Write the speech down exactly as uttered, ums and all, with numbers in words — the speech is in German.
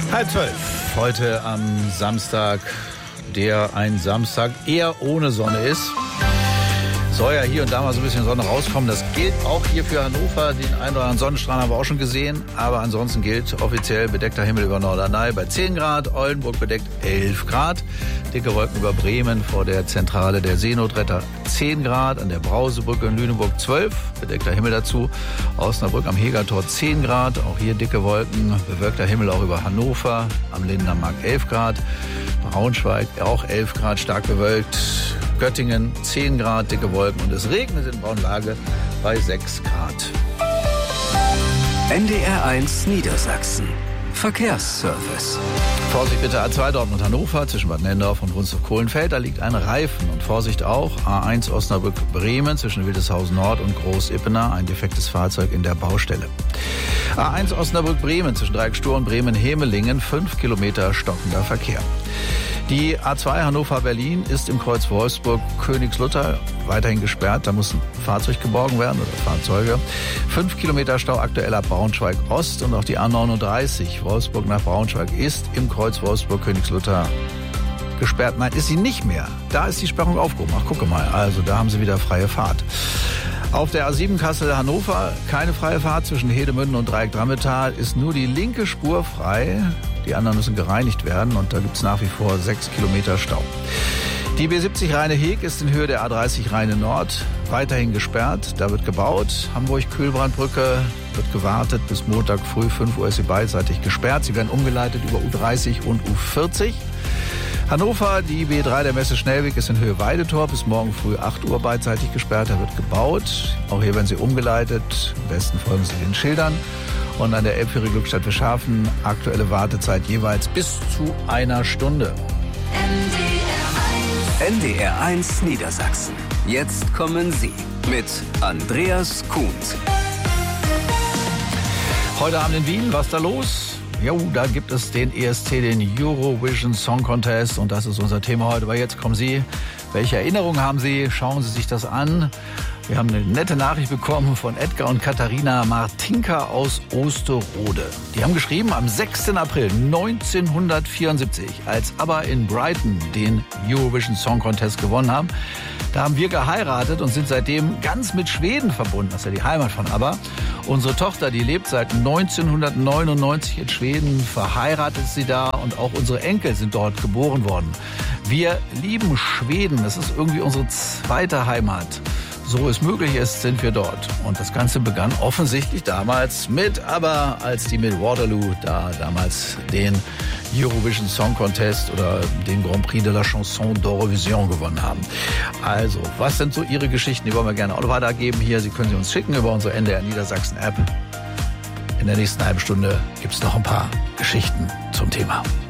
Halb zwölf, heute am Samstag, der ein Samstag eher ohne Sonne ist. Soll ja hier und da mal so ein bisschen Sonne rauskommen. Das gilt auch hier für Hannover. Den einen oder anderen Sonnenstrahl haben wir auch schon gesehen. Aber ansonsten gilt offiziell bedeckter Himmel über Norderney bei zehn Grad. Oldenburg bedeckt elf Grad. Dicke Wolken über Bremen vor der Zentrale der Seenotretter zehn Grad. An der Brausebrücke in Lüneburg zwölf. Bedeckter Himmel dazu. Osnabrück am Hegertor zehn Grad. Auch hier dicke Wolken. Bewölkter Himmel auch über Hannover. Am Lindenmark elf Grad. Braunschweig auch elf Grad, stark bewölkt. Göttingen zehn Grad, dicke Wolken und es regnet in Braunlage bei sechs Grad. N D R eins Niedersachsen. Verkehrsservice. Vorsicht bitte A zwei Dortmund Hannover zwischen Bad Nendorf und Wunstorf-Kohlenfeld. Da liegt ein Reifen. Und Vorsicht auch A eins Osnabrück-Bremen zwischen Wildeshausen Nord und Groß-Ippener. Ein defektes Fahrzeug in der Baustelle. A eins Osnabrück-Bremen zwischen Dreieckstur und Bremen-Hemelingen. Fünf Kilometer stockender Verkehr. Die A zwei Hannover-Berlin ist im Kreuz Wolfsburg-Königslutter weiterhin gesperrt. Da muss ein Fahrzeug geborgen werden oder Fahrzeuge. Fünf Kilometer Stau aktuell ab Braunschweig-Ost und auch die A neununddreißig Wolfsburg nach Braunschweig ist im Kreuz Wolfsburg-Königslutter gesperrt. Nein, ist sie nicht mehr. Da ist die Sperrung aufgehoben. Ach, gucke mal. Also da haben sie wieder freie Fahrt. Auf der A sieben Kassel-Hannover keine freie Fahrt. Zwischen Hedemünden und Dreieck-Drammetal ist nur die linke Spur frei. Die anderen müssen gereinigt werden und da gibt es nach wie vor sechs Kilometer Stau. Die B siebzig Rheine-Heg ist in Höhe der A dreißig Rheine-Nord weiterhin gesperrt. Da wird gebaut. Hamburg-Kühlbrandbrücke wird gewartet. Bis Montag früh fünf Uhr ist sie beidseitig gesperrt. Sie werden umgeleitet über U dreißig und U vierzig. Hannover, die B drei der Messe Schnellweg ist in Höhe Weidetor. Bis morgen früh acht Uhr beidseitig gesperrt. Da wird gebaut. Auch hier werden sie umgeleitet. Am besten folgen Sie den Schildern. Und an der Elbphäre Glückstadt Fischhafen aktuelle Wartezeit jeweils bis zu einer Stunde. N D R eins Niedersachsen. Jetzt kommen Sie mit Andreas Kuhns. Heute Abend in Wien, was ist da los? Jo, da gibt es den E S C, den Eurovision Song Contest. Und das ist unser Thema heute. Aber jetzt kommen Sie. Welche Erinnerungen haben Sie? Schauen Sie sich das an. Wir haben eine nette Nachricht bekommen von Edgar und Katharina Martinka aus Osterode. Die haben geschrieben, am sechsten April neunzehnhundertvierundsiebzig, als ABBA in Brighton den Eurovision Song Contest gewonnen haben, da haben wir geheiratet und sind seitdem ganz mit Schweden verbunden. Das ist ja die Heimat von ABBA. Unsere Tochter, die lebt seit neunzehnhundertneunundneunzig in Schweden, verheiratet sie da und auch unsere Enkel sind dort geboren worden. Wir lieben Schweden, das ist irgendwie unsere zweite Heimat. So es möglich ist, sind wir dort. Und das Ganze begann offensichtlich damals mit ABBA, als die mit Waterloo da damals den Eurovision Song Contest oder den Grand Prix de la Chanson d'Eurovision gewonnen haben. Also, was sind so Ihre Geschichten? Die wollen wir gerne auch weitergeben hier. Sie können sie uns schicken über unsere N D R Niedersachsen App. In der nächsten halben Stunde gibt es noch ein paar Geschichten zum Thema.